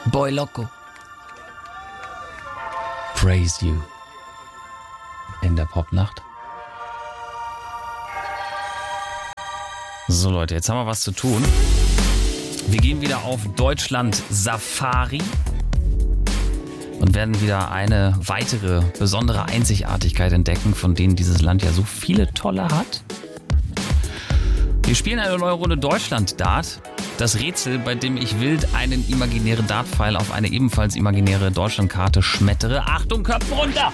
Boy Loco. Praise You. In der Popnacht. So Leute, jetzt haben wir was zu tun. Wir gehen wieder auf Deutschland Safari und werden wieder eine weitere besondere Einzigartigkeit entdecken, von denen dieses Land ja so viele tolle hat. Wir spielen eine neue Runde Deutschland-Dart. Das Rätsel, bei dem ich wild einen imaginären Dartpfeil auf eine ebenfalls imaginäre Deutschlandkarte schmettere. Achtung, Köpfe runter!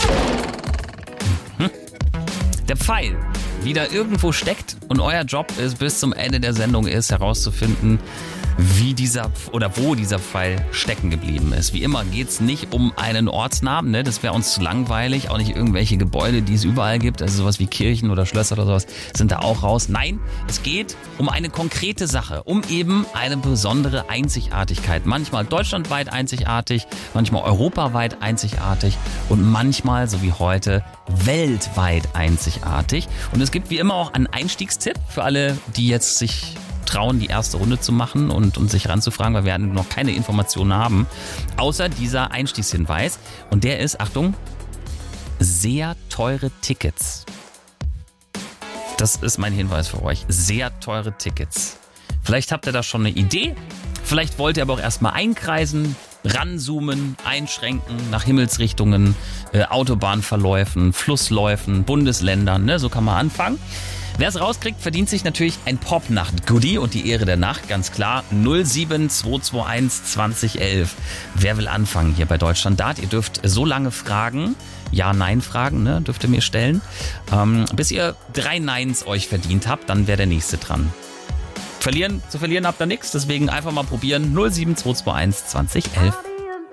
Der Pfeil wieder irgendwo steckt und euer Job ist, bis zum Ende der Sendung ist, herauszufinden, wie dieser oder wo dieser Pfeil stecken geblieben ist. Wie immer geht es nicht um einen Ortsnamen, ne? Das wäre uns zu langweilig. Auch nicht irgendwelche Gebäude, die es überall gibt, also sowas wie Kirchen oder Schlösser oder sowas, sind da auch raus. Nein, es geht um eine konkrete Sache, um eben eine besondere Einzigartigkeit. Manchmal deutschlandweit einzigartig, manchmal europaweit einzigartig und manchmal, so wie heute, weltweit einzigartig. Und es gibt wie immer auch einen Einstiegstipp für alle, die jetzt sich trauen, die erste Runde zu machen und sich ranzufragen, weil wir noch keine Informationen haben, außer dieser Einstiegshinweis. Und der ist, Achtung, sehr teure Tickets. Das ist mein Hinweis für euch. Sehr teure Tickets. Vielleicht habt ihr da schon eine Idee. Vielleicht wollt ihr aber auch erstmal einkreisen, ranzoomen, einschränken nach Himmelsrichtungen, Autobahnverläufen, Flussläufen, Bundesländern. Ne? So kann man anfangen. Wer es rauskriegt, verdient sich natürlich ein Popnacht-Goodie und die Ehre der Nacht, ganz klar. 07221 2011. Wer will anfangen hier bei Deutschland Dart? Ihr dürft so lange Fragen, Ja-Nein-Fragen, ne, dürft ihr mir stellen, bis ihr 3 Neins euch verdient habt, dann wäre der nächste dran. Zu verlieren habt ihr nichts, deswegen einfach mal probieren. 07221 2011.